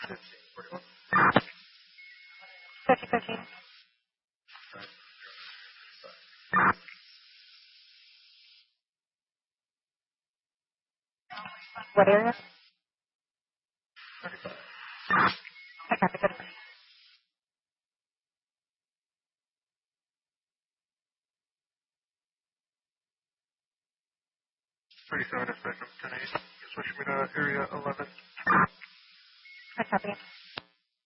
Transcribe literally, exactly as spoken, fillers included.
thirty thirteen. What area? I copy that. thirty-seven is Spectrum ten eight. Switch me to area eleven. I copy.